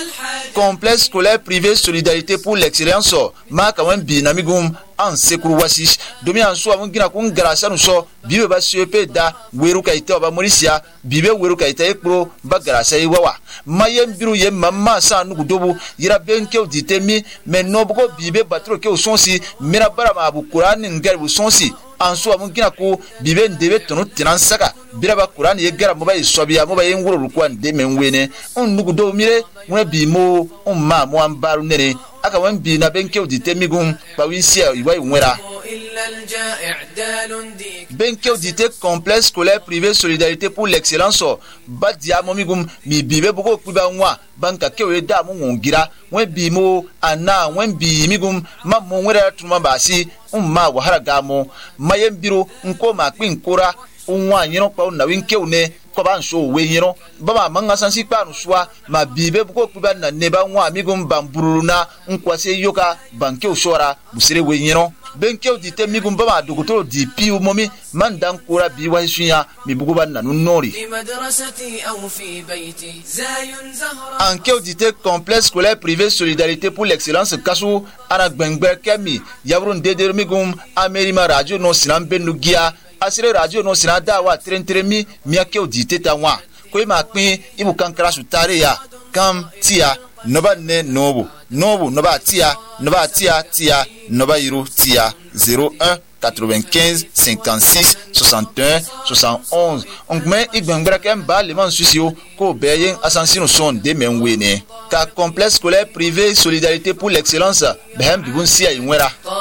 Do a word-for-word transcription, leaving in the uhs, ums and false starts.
complexe scolaire privé solidarité pour l'excellence ma ka wan bi namigum an sekuru wasi domi an so amun gina kun garasa no so bibe ba sepe da weru kaita ba morisia bibe weru kaita ekro ba garasa yi wawa mayem biru ye mamma sa nugu dobu yira benke oditemi men nobugo bibe batro ke osonsi mera bara ma bu qur'an ngal bu sonsi an so amun gina ko bibe ndebe tonu tinan saka biraba qur'an ye gara mo ba isobia mo ba yen wuro ko ande men wene on nugu do mire mo bi mo on ma mo an baru nene aka wan bi na benke oditemi gum ba winsia iwa nwera benke odite complexe scolaire privé solidarité pour l'excellence badia momigum mi bibe bugo kuba nwa banka kewe da mu ngira wen bi mo ana wen bi migum ma mo nwera tuma basi umma wa haragamo mayem biro nko ma kwin kora unwa nyino pa na winke une ko ban so we nyino baba manga sansi pa no swa ma bibe bugo kuba na neba nwa migum bamburuna nkwase yoka banke usora busire we nyino benke odite migum baba dogotoro di piu momi mandan kora bi wa sunya mi bugo ban na nori anke odite complexe scolaire privé solidarité pour l'excellence kasu ana gbengbe kemi yabrun deder migum amerima radio no sinan benugia asire radio no sinan dawa trentremi miake odite tanwa ko ma pin ibu kankara su tare ya kam tia noba ne nobu nobu noba tia noba tia tia noba iru tia zéro un quatre-vingt-quinze cinquante-six soixante et un soixante et onze on met igbengbra kem ba le man susio ko beyen asansino son de menwene ka complexe scolaire privé solidarité pour l'excellence behem bibun sia inwera